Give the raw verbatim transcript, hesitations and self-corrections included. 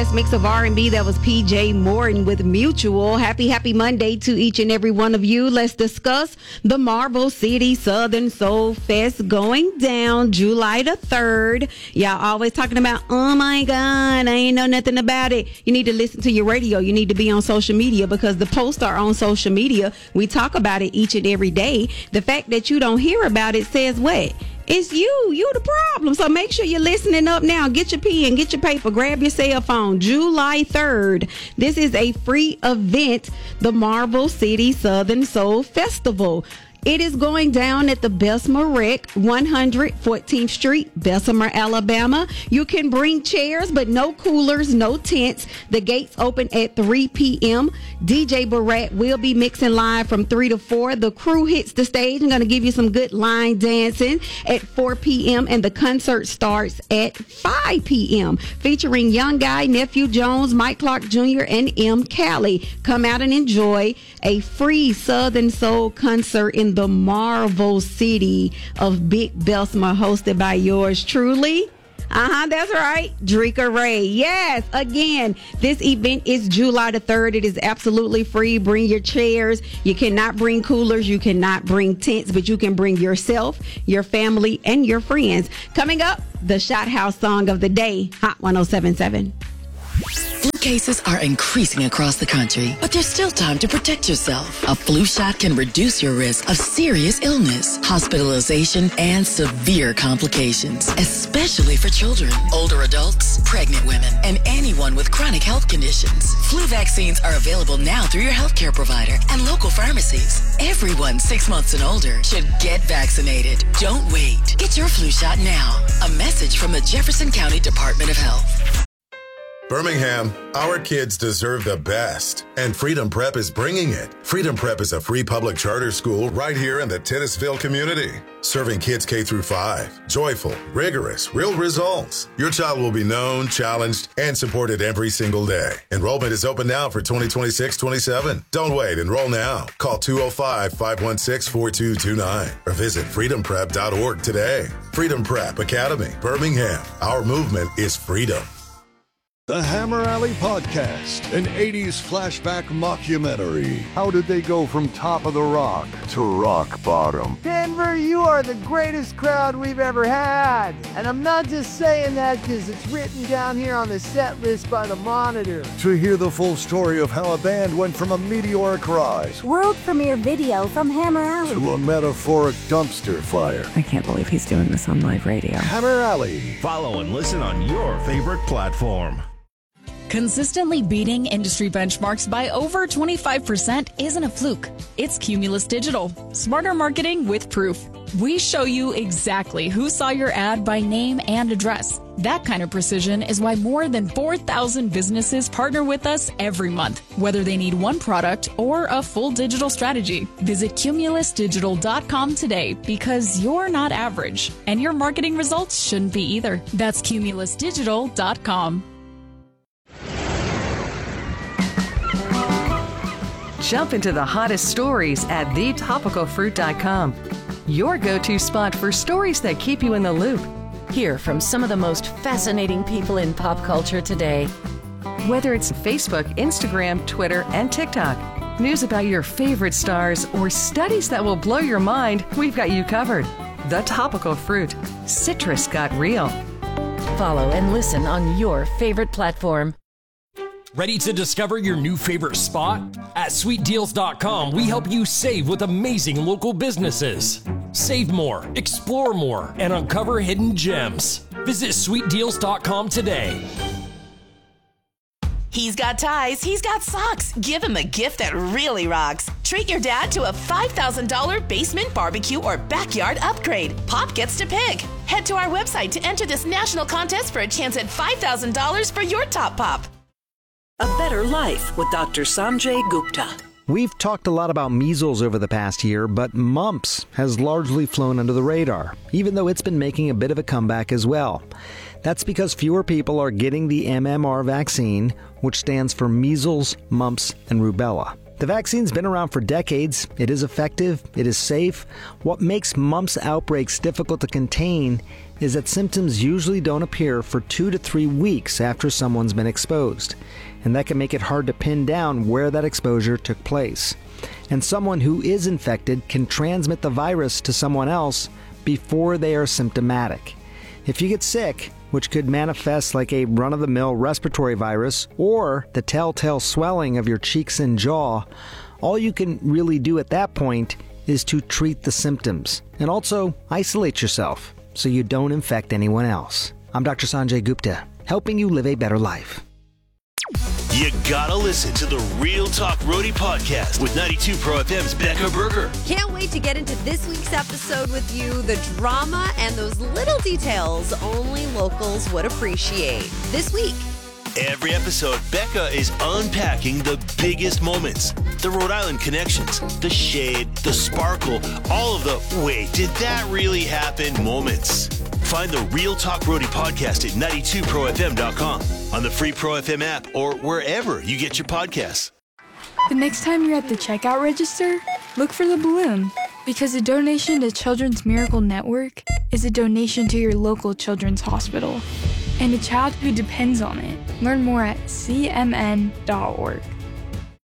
Mix of R and B. That was P J Morton with Mutual. Happy, happy Monday to each and every one of you. Let's discuss the Marble City Southern Soul Fest going down July the third. Y'all always talking about, oh my God, I ain't know nothing about it. You need to listen to your radio. You need to be on social media because the posts are on social media. We talk about it each and every day. The fact that you don't hear about it says what? It's you. You the problem. So make sure you're listening up now. Get your pen, get your paper, grab your cell phone. July third. This is a free event, the Marble City Southern Soul Festival. It is going down at the Bessemer Rec, one hundred fourteenth Street, Bessemer, Alabama. You can bring chairs, but no coolers, no tents. The gates open at three p.m. D J Barat will be mixing live from three to four. The crew hits the stage. I'm going to give you some good line dancing at four p.m. and the concert starts at five p.m. featuring Young Guy, Nephew Jones, Mike Clark Junior, and M. Callie. Come out and enjoy a free Southern Soul concert in the Marble City of Big Bessemer, hosted by yours truly. Uh-huh, that's right, Drika Ray. Yes, again, this event is July the third. It is absolutely free. Bring your chairs. You cannot bring coolers. You cannot bring tents, but you can bring yourself, your family, and your friends. Coming up, the Shot House song of the day, Hot one oh seven point seven. Flu cases are increasing across the country, but there's still time to protect yourself. A flu shot can reduce your risk of serious illness, hospitalization, and severe complications, especially for children, older adults, pregnant women, and anyone with chronic health conditions. Flu vaccines are available now through your healthcare provider and local pharmacies. Everyone six months and older should get vaccinated. Don't wait. Get your flu shot now. A message from the Jefferson County Department of Health. Birmingham, our kids deserve the best, and Freedom Prep is bringing it. Freedom Prep is a free public charter school right here in the Titusville community, serving kids K through five. Joyful, rigorous, real results. Your child will be known, challenged, and supported every single day. Enrollment is open now for twenty twenty-six twenty-seven. Don't wait. Enroll now. Call two oh five, five one six, four two two nine or visit freedom prep dot org today. Freedom Prep Academy, Birmingham. Our movement is freedom. The Hammer Alley Podcast, an eighties flashback mockumentary. How did they go from top of the rock to rock bottom? Denver, you are the greatest crowd we've ever had. And I'm not just saying that because it's written down here on the set list by the Monitor. To hear the full story of how a band went from a meteoric rise, world premiere video from Hammer Alley, to a metaphoric dumpster fire. I can't believe he's doing this on live radio. Hammer Alley. Follow and listen on your favorite platform. Consistently beating industry benchmarks by over twenty-five percent isn't a fluke. It's Cumulus Digital. Smarter marketing with proof. We show you exactly who saw your ad by name and address. That kind of precision is why more than four thousand businesses partner with us every month, whether they need one product or a full digital strategy. Visit cumulus digital dot com today because you're not average, and your marketing results shouldn't be either. That's cumulus digital dot com. Jump into the hottest stories at the topical fruit dot com. Your go-to spot for stories that keep you in the loop. Hear from some of the most fascinating people in pop culture today. Whether it's Facebook, Instagram, Twitter, and TikTok, news about your favorite stars, or studies that will blow your mind, we've got you covered. The Topical Fruit. Citrus got real. Follow and listen on your favorite platform. Ready to discover your new favorite spot? At sweet deals dot com, we help you save with amazing local businesses. Save more, explore more, and uncover hidden gems. Visit sweet deals dot com today. He's got ties, he's got socks. Give him a gift that really rocks. Treat your dad to a five thousand dollars basement barbecue or backyard upgrade. Pop gets to pick. Head to our website to enter this national contest for a chance at five thousand dollars for your top pop. A Better Life with Doctor Sanjay Gupta. We've talked a lot about measles over the past year, but mumps has largely flown under the radar, even though it's been making a bit of a comeback as well. That's because fewer people are getting the M M R vaccine, which stands for measles, mumps, and rubella. The vaccine's been around for decades. It is effective. It is safe. What makes mumps outbreaks difficult to contain is that symptoms usually don't appear for two to three weeks after someone's been exposed, and that can make it hard to pin down where that exposure took place. And someone who is infected can transmit the virus to someone else before they are symptomatic. If you get sick, which could manifest like a run-of-the-mill respiratory virus or the telltale swelling of your cheeks and jaw, all you can really do at that point is to treat the symptoms and also isolate yourself so you don't infect anyone else. I'm Doctor Sanjay Gupta, helping you live a better life. You gotta listen to the Real Talk Roadie podcast with ninety-two Pro F M's Becca Berger. Can't wait to get into this week's episode with you. The drama and those little details only locals would appreciate. This week. Every episode, Becca is unpacking the biggest moments, the Rhode Island connections, the shade, the sparkle, all of the wait, did that really happen moments. Find the Real Talk Roadie podcast at ninety-two pro f m dot com, on the free Pro F M app, or wherever you get your podcasts. The next time you're at the checkout register, look for the balloon, because a donation to Children's Miracle Network is a donation to your local children's hospital and a child who depends on it. Learn more at c m n dot org.